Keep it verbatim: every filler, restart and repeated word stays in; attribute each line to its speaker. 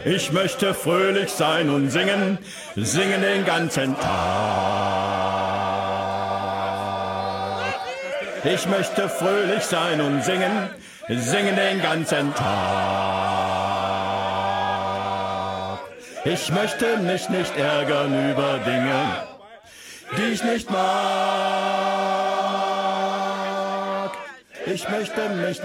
Speaker 1: Ich möchte fröhlich sein und singen, singen den ganzen Tag. Ich möchte fröhlich sein und singen, singen den ganzen Tag. Ich möchte mich nicht ärgern über Dinge, die ich nicht mag. Ich möchte mich